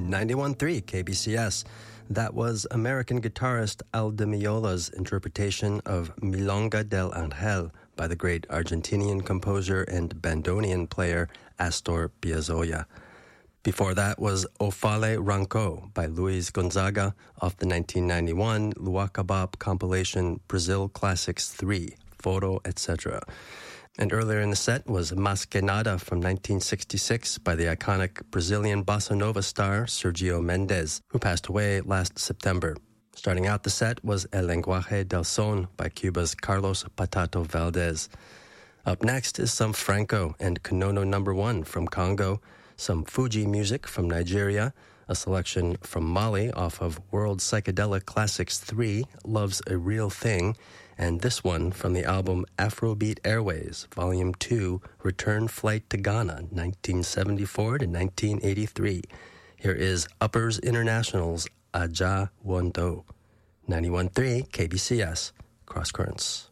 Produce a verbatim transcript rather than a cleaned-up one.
ninety-one point three K B C S. That was American guitarist Al Di Meola's interpretation of Milonga del Angel by the great Argentinian composer and bandoneon player Astor Piazzolla. Before that was O Fale Ranco by Luis Gonzaga off the nineteen ninety-one Luaka Bop compilation Brazil Classics three, Photo, et cetera. And earlier in the set was Mas Que Nada from nineteen sixty-six by the iconic Brazilian bossa nova star Sergio Mendes, who passed away last September. Starting out the set was El Lenguaje del Son by Cuba's Carlos Patato Valdez. Up next is some Franco and Konono number one from Congo, some Fuji music from Nigeria, a selection from Mali off of World Psychedelic Classics three, Love's a Real Thing, and this one from the album Afrobeat Airways, Volume two, Return Flight to Ghana, nineteen seventy-four to nineteen eighty-three. Here is Uppers International's Aja Wondo, ninety-one point three K B C S, Cross Currents.